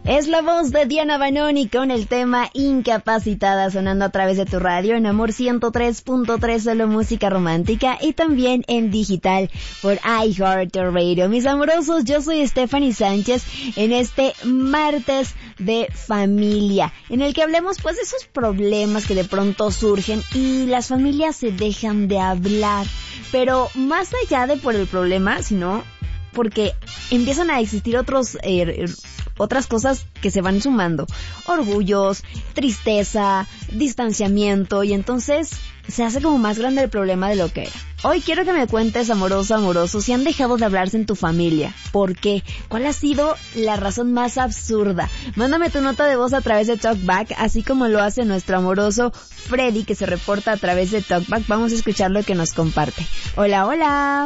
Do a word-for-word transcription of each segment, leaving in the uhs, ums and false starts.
Es la voz de Diana Banoni con el tema Incapacitada, sonando a través de tu radio en Amor ciento tres punto tres, solo música romántica, y también en digital por iHeartRadio. Mis amorosos, yo soy Stephanie Sánchez en este martes de familia, en el que hablemos pues de esos problemas que de pronto surgen y las familias se dejan de hablar, pero más allá de por el problema, sino porque empiezan a existir otros eh, otras cosas que se van sumando, orgullos, tristeza, distanciamiento, y entonces se hace como más grande el problema de lo que era. Hoy quiero que me cuentes, amoroso, amoroso, si han dejado de hablarse en tu familia. ¿Por qué? ¿Cuál ha sido la razón más absurda? Mándame tu nota de voz a través de TalkBack, así como lo hace nuestro amoroso Freddy, que se reporta a través de TalkBack. Vamos a escuchar lo que nos comparte. Hola, hola.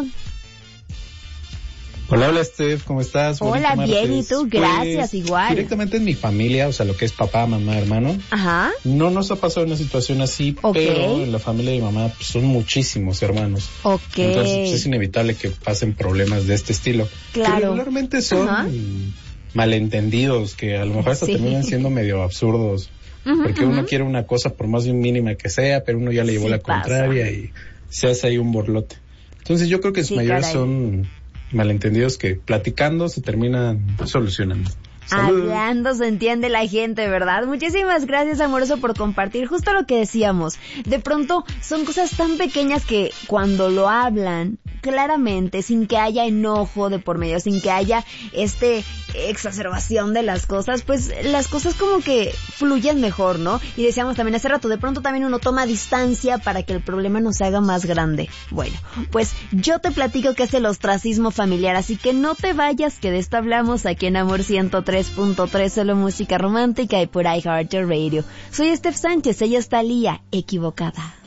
Hola, hola, Steph, ¿cómo estás? Hola, bien, ¿y tú? Gracias, pues, igual. Directamente en mi familia, o sea, lo que es papá, mamá, hermano. Ajá. No nos ha pasado una situación así, okay, pero en la familia de mi mamá pues, son muchísimos hermanos. Ok. Entonces pues, es inevitable que pasen problemas de este estilo. Claro. Que regularmente son Ajá. malentendidos, que a lo mejor hasta sí. terminan siendo medio absurdos. Uh-huh, porque uh-huh. uno quiere una cosa por más bien mínima que sea, pero uno ya le llevó sí la pasa. contraria y se hace ahí un borlote. Entonces yo creo que sus sí, mayores caray. son malentendidos que platicando se terminan solucionando. Salud. Hablando se entiende la gente, ¿verdad? Muchísimas gracias, amoroso, por compartir justo lo que decíamos. De pronto son cosas tan pequeñas que cuando lo hablan claramente, sin que haya enojo de por medio, sin que haya este exacerbación de las cosas, pues las cosas como que fluyen mejor, ¿no? Y decíamos también hace rato, de pronto también uno toma distancia para que el problema no se haga más grande. Bueno, pues yo te platico que es el ostracismo familiar, así que no te vayas, que de esto hablamos aquí en Amor ciento tres punto tres, solo música romántica, y por iHeartRadio. Soy Steph Sánchez, ella es Thalía, equivocada.